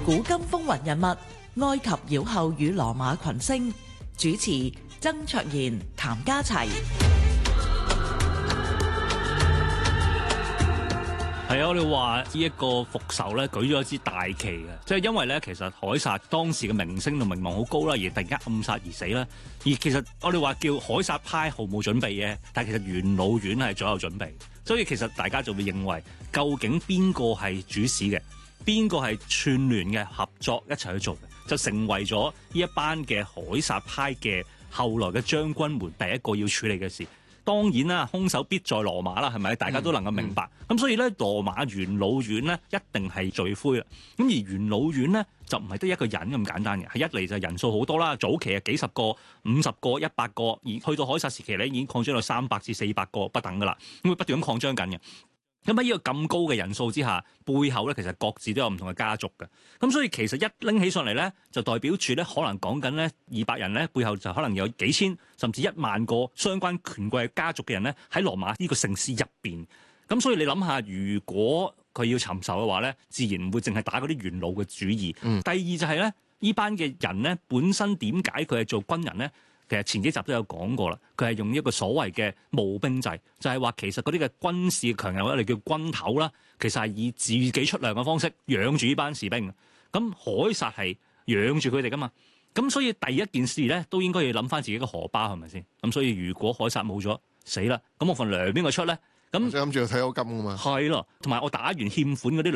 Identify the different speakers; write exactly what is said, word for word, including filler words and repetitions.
Speaker 1: 古今風雲人物、埃及妖后與羅馬群星。主持曾卓賢、譚家齊。
Speaker 2: 係啊，我哋話呢一個復仇咧，舉咗一支大旗嘅，即係因為咧，其實凱撒當時嘅名聲同名望好高啦，而突然間暗殺而死啦。而其實我哋話叫凱撒派毫無準備嘅，但係其實元老院係早有準備，所以其實大家就會認為究竟邊個係主使嘅，邊個係串聯嘅合作一齊去做嘅，就成為咗呢一班嘅凱撒派嘅後來嘅將軍們第一個要處理嘅事。當然啦，兇手必在羅馬啦，係咪？大家都能夠明白。咁、嗯嗯、所以咧，羅馬元老院咧一定係罪魁啦。咁而元老院咧就唔係得一個人咁簡單嘅，係一嚟就人數好多啦。早期係幾十個、五十個、一百個，而去到凱撒時期咧已經擴張到三百至四百個不等噶啦，咁會不斷咁擴張緊嘅。咁喺呢個咁高嘅人數之下，背後咧其實各自都有唔同嘅家族嘅。咁所以其實一拎起上嚟咧，就代表住咧可能講緊咧二百人咧背後就可能有幾千甚至一萬個相關權貴家族嘅人咧喺羅馬呢個城市入邊。咁所以你諗下，如果佢要尋仇嘅話咧，自然唔會淨係打嗰啲元老嘅主意。嗯、第二就係咧，呢班嘅人咧本身點解佢係做軍人咧？其實前幾集都有講過啦，佢係用一個所謂嘅募兵制，就係話其實嗰啲嘅軍事強人或者你叫軍頭啦，其實係以自己出糧嘅方式養住呢班士兵。咁凱撒係養住佢哋噶嘛，咁所以第一件事咧都應該要諗翻自己嘅荷包係咪先？咁所以如果凱撒冇咗死啦，咁我份糧邊個出咧？咁
Speaker 3: 諗住退休金噶嘛？
Speaker 2: 係咯，同埋我打完欠款嗰啲糧